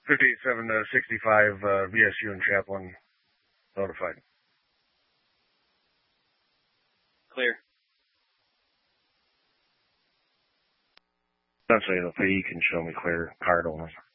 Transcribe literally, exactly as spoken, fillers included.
fifty-seven to sixty-five, uh, V S U and Chaplain notified. Clear. Essentially, the P E can show me clear, card only.